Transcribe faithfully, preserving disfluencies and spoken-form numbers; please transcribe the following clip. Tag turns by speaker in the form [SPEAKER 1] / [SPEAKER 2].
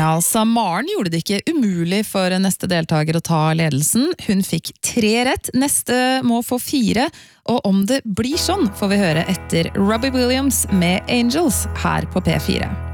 [SPEAKER 1] Ja, Maren gjorde det ikke umulig for neste deltaker å ta ledelsen. Hun fikk tre rett, neste må få fire, og om det blir sånn får vi høre etter Robbie Williams med Angels her på P fire.